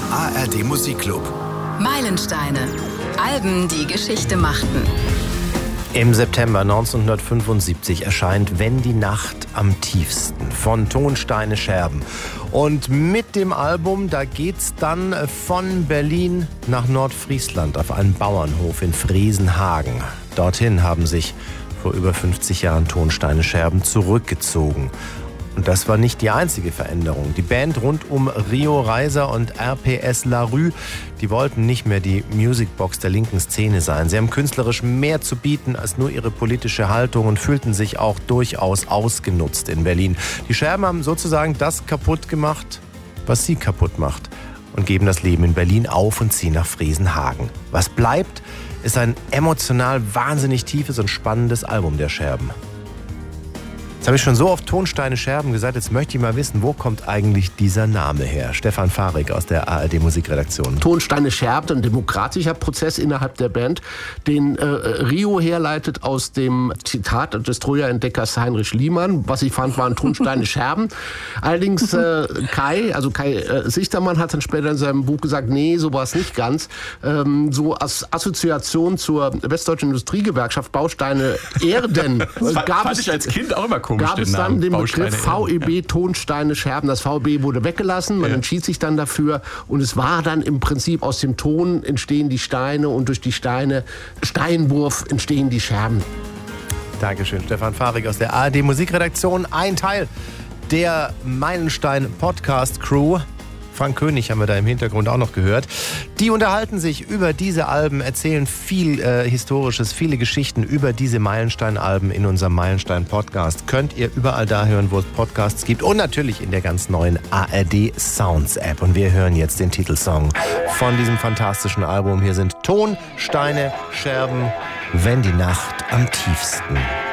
ARD Musikclub. Meilensteine. Alben, die Geschichte machten. Im September 1975 erscheint Wenn die Nacht am tiefsten von Tonsteine Scherben. Und mit dem Album, da geht's dann von Berlin nach Nordfriesland auf einen Bauernhof in Friesenhagen. Dorthin haben sich vor über 50 Jahren Tonsteine Scherben zurückgezogen. Und das war nicht die einzige Veränderung. Die Band rund um Rio Reiser und RPS La Rue, die wollten nicht mehr die Musicbox der linken Szene sein. Sie haben künstlerisch mehr zu bieten als nur ihre politische Haltung und fühlten sich auch durchaus ausgenutzt in Berlin. Die Scherben haben sozusagen das kaputt gemacht, was sie kaputt macht, und geben das Leben in Berlin auf und ziehen nach Friesenhagen. Was bleibt, ist ein emotional wahnsinnig tiefes und spannendes Album der Scherben. Jetzt habe ich schon so oft Tonsteine Scherben gesagt, jetzt möchte ich mal wissen, wo kommt eigentlich dieser Name her? Stefan Fahrig aus der ARD Musikredaktion. Tonsteine Scherben, ein demokratischer Prozess innerhalb der Band, den Rio herleitet aus dem Zitat des Troja-Entdeckers Heinrich Liemann. Was ich fand, waren Tonsteine Scherben. Allerdings Kai Sichtermann hat dann später in seinem Buch gesagt, nee, so war es nicht ganz. So als Assoziation zur Westdeutschen Industriegewerkschaft Bausteine Erden fand ich als Kind auch immer komisch, gab es dann den Begriff VEB Tonsteine Scherben. Das VEB wurde weggelassen, man entschied sich dann dafür und es war dann im Prinzip aus dem Ton entstehen die Steine und durch die Steine, Steinwurf, entstehen die Scherben. Dankeschön, Stefan Fahrig aus der ARD Musikredaktion. Ein Teil der Meilenstein Podcast Crew. Frank König haben wir da im Hintergrund auch noch gehört. Die unterhalten sich über diese Alben, erzählen viel Historisches, viele Geschichten über diese Meilenstein-Alben in unserem Meilenstein-Podcast. Könnt ihr überall da hören, wo es Podcasts gibt und natürlich in der ganz neuen ARD Sounds-App. Und wir hören jetzt den Titelsong von diesem fantastischen Album. Hier sind Tonsteine Scherben, Wenn die Nacht am tiefsten.